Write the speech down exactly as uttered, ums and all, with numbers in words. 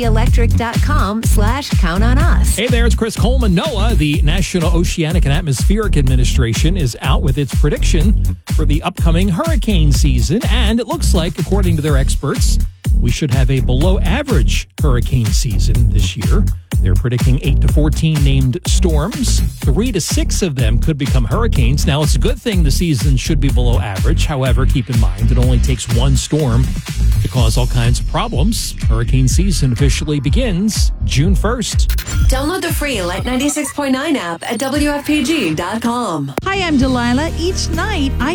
electric.com slash count on us. Hey there, it's Chris Coleman. NOAA, the National Oceanic and Atmospheric Administration, is out with its prediction for the upcoming hurricane season. And it looks like, according to their experts, we should have a below average hurricane season this year. They're predicting eight to fourteen named storms. Three to six of them could become hurricanes. Now, it's a good thing the season should be below average. However, keep in mind, it only takes one storm to cause all kinds of problems. Hurricane season officially begins June first. Download the free Light ninety-six point nine app at W F P G dot com. Hi, I'm Delilah. Each night, I